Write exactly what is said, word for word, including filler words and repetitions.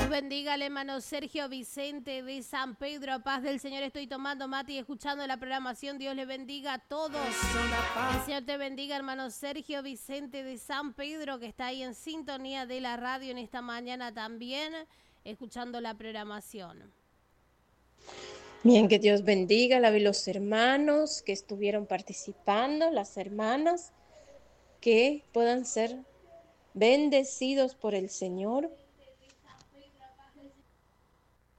bendiga al hermano Sergio Vicente de San Pedro. Paz del Señor, estoy tomando mate y escuchando la programación. Dios le bendiga a todos. El Señor te bendiga, hermano Sergio Vicente de San Pedro, que está ahí en sintonía de la radio en esta mañana también, escuchando la programación. Bien, que Dios bendiga a los hermanos que estuvieron participando, las hermanas, que puedan ser bendecidos por el Señor